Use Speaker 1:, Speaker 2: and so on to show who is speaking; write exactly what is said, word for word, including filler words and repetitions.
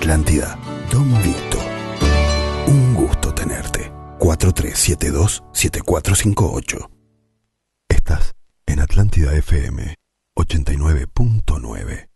Speaker 1: Atlántida, Don Vito. Un gusto tenerte. cuatro tres siete dos, siete cuatro cinco ocho. Estás en Atlántida F M ochenta y nueve punto nueve.